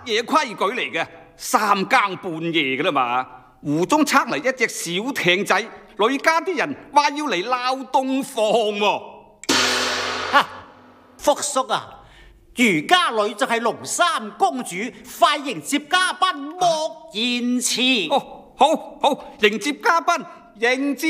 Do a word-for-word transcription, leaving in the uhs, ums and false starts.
嘢規矩嚟嘅？三更半夜嘅啦嘛，湖中測嚟一隻小艇仔，呂家啲人話要嚟鬧洞房喎。 哈，福叔啊，余家女就係龍三公主，快迎接嘉賓，莫言辭。 哦，好好迎接嘉賓，迎接。